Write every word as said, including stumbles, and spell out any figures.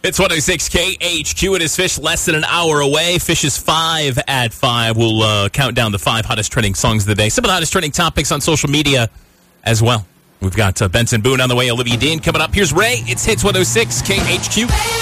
It's one oh six K H Q. It is Fish less than an hour away. Fish is five at five. We'll uh, count down the five hottest trending songs of the day. Some of the hottest trending topics on social media as well. We've got uh, Benson Boone on the way. Olivia Dean coming up. Here's Ray. It's Hits one oh six K H Q.